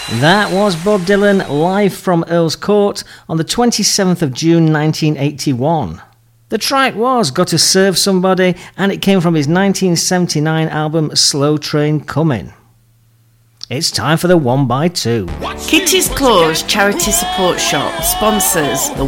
That was Bob Dylan live from Earl's Court on the 27th of June 1981. The track was Got to Serve Somebody, and it came from his 1979 album Slow Train Comin'. It's time for the 1x2. Kitty's Claws Charity Support Shop sponsors the